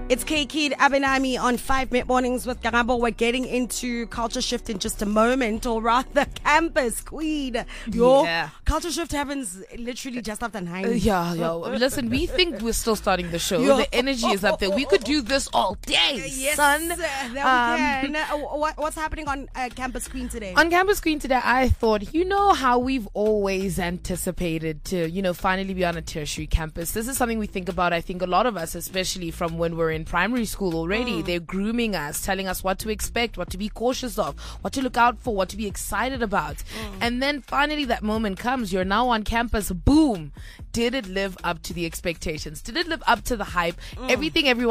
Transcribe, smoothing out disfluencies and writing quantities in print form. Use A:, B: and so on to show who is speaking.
A: It's K-Kid Abenami on 5 Minute Mornings with Garabo. We're getting into Culture Shift in just a moment, or rather Campus Queen. Culture Shift happens literally just after 9.
B: Listen, we think we're still starting the show. The energy is up there. We could do this all day, son.
A: That we can. What's happening on Campus Queen today?
B: On Campus Queen today, I thought, you know how we've always anticipated to, finally be on a tertiary campus. This is something we think about, I think a lot of us, especially from when we're in primary school already. They're grooming us, telling us what to expect, what to be cautious of, what to look out for, what to be excited about. And then finally that moment comes. You're now on campus. Boom. Did it live up to the expectations? Did it live up to the hype? Everything everyone